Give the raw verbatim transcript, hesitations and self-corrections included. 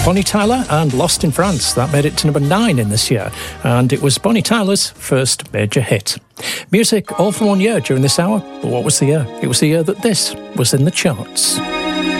Bonnie Tyler and Lost in France. That made it to number nine in this year, and it was Bonnie Tyler's first major hit. Music all for one year during this hour, but what was the year? It was the year that this was in the charts.